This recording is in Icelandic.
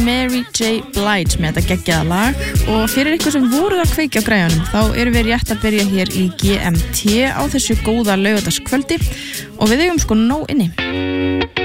Mary J. Blige með þetta geggjaða lag og fyrir ykkur sem voruð að kveikja á græjunum þá erum við rétt að byrja hér í GMT á þessu góða laugardagskvöldi og við eigum sko nóg inni.